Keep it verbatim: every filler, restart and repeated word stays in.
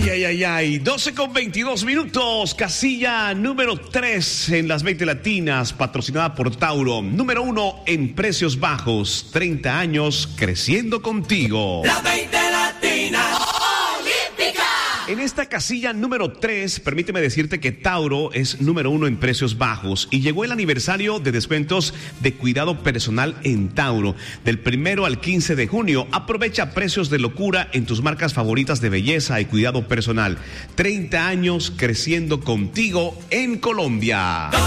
Ay, ay, ay, ay. doce con veintidós minutos. Casilla número tres en las veinte latinas, patrocinada por Tauro. Número uno en precios bajos. treinta años creciendo contigo. La veinte latinas. En esta casilla número tres, permíteme decirte que Tauro es número uno en precios bajos y llegó el aniversario de descuentos de cuidado personal en Tauro. Del primero al quince de junio, aprovecha precios de locura en tus marcas favoritas de belleza y cuidado personal. treinta años creciendo contigo en Colombia.